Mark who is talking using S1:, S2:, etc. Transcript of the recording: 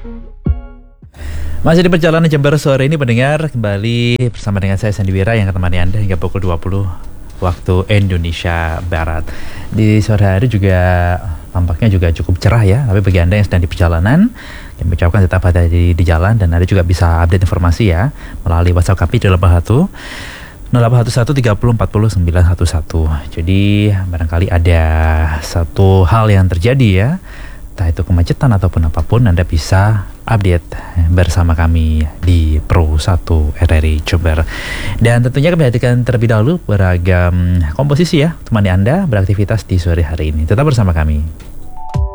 S1: Masih di perjalanan Jember sore ini pendengar, kembali bersama dengan saya Sandy Wira yang akan menemani Anda hingga pukul 20 waktu Indonesia Barat. Di sore hari juga tampaknya juga cukup cerah ya, tapi bagi Anda yang sedang di perjalanan, kami ucapkan tetap hati-hati di jalan, dan Anda juga bisa update informasi ya melalui WhatsApp kami di 0811 30 40 911. Jadi barangkali ada satu hal yang terjadi ya, entah itu kemacetan ataupun apapun, Anda bisa update bersama kami di Pro 1 RRI Jember. Dan tentunya kami hadirkan terlebih dahulu beragam komposisi ya, temani Anda beraktivitas di sore hari ini. Tetap bersama kami.